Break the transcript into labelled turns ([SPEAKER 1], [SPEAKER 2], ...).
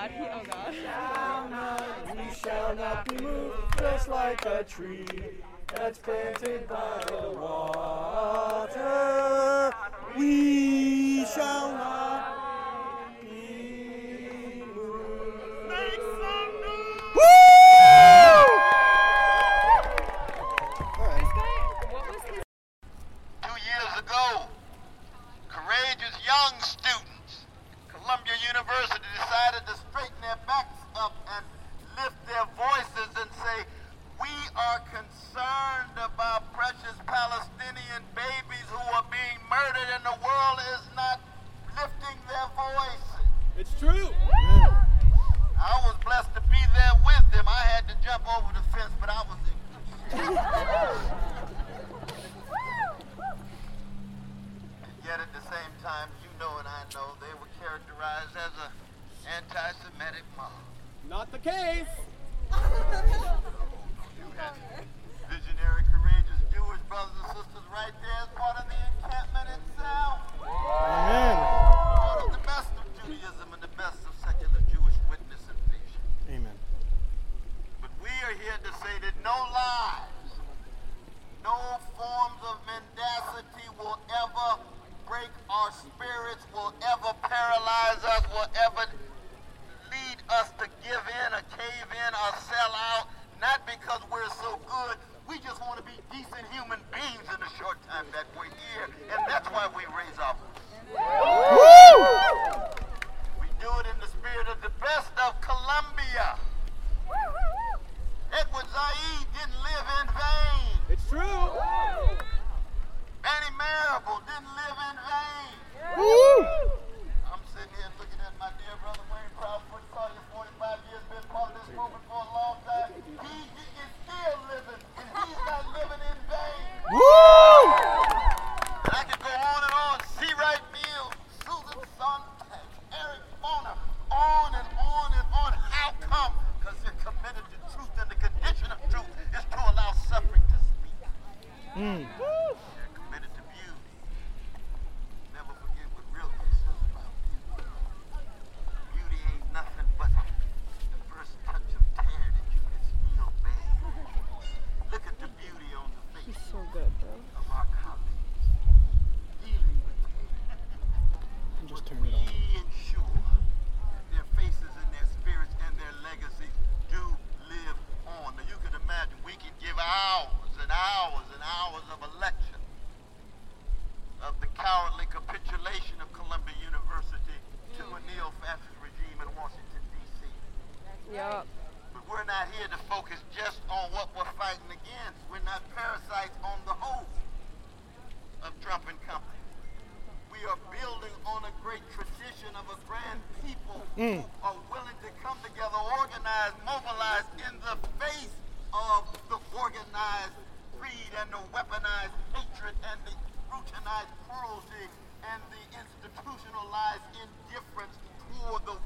[SPEAKER 1] We shall not be moved, just like a tree that's planted by the water. We shall not be moved. Make some noise! Woo! All right.
[SPEAKER 2] 2 years ago, courageous young students, Columbia University decided to straighten their backs up and lift their voices and say, we are concerned about precious Palestinian babies who are being murdered and the world is not lifting their voices.
[SPEAKER 1] It's true.
[SPEAKER 2] I was blessed to be there with them. I had to jump over the fence, but I was in. Yet at the same time, you know and I know, they were characterized as an anti-Semitic mob.
[SPEAKER 1] Not the case.
[SPEAKER 2] You had visionary, courageous Jewish brothers and sisters right there as part of the encampment itself.
[SPEAKER 1] Amen.
[SPEAKER 2] Part of the best of Judaism and the best of secular Jewish witness and vision.
[SPEAKER 1] Amen.
[SPEAKER 2] But we are here to say that no lies, no forms of mendacity will ever break our spirits, will ever paralyze us, will ever lead us to give in or cave in or sell out, not because we're so good. We just want to be decent human beings in the short time that we're here, and that's why we raise our voice. We do it in the spirit of the best of Columbia. Edward Said didn't live in vain.
[SPEAKER 1] It's true.
[SPEAKER 2] Annie Marable didn't live in vain. I'm sitting here looking at my dear brother Wayne Proudfoot, saw you 45 years, been part of this movement for a long time. He is still living, and he's not living in vain. And I could go on and on. C. Wright Mills, Susan Sontag, Eric Foner, on and on and on. How come? Because they're committed to truth, and the condition of truth is to allow suffering to speak. They're committed to beauty. Never forget what real peace is about. Beauty ain't nothing but the first touch of tear that you can still bear. Look at the beauty on the face
[SPEAKER 3] So good, bro.
[SPEAKER 2] of our colleagues dealing with tear.
[SPEAKER 1] And just turn it on.
[SPEAKER 2] We ensure their faces and their spirits and their legacies do live on. Now you can imagine we could give hours and hours and hours of a lecture of the cowardly capitulation of Columbia University to a neo-fascist regime in Washington, D.C.
[SPEAKER 3] Yup.
[SPEAKER 2] But we're not here to focus just on what we're fighting against. We're not parasites on the hope of Trump and company. We are building on a great tradition of a grand people who are willing to come together, organize, mobilize in the face of the organized greed and the weaponized hatred and the routinized cruelty and the institutionalized indifference toward the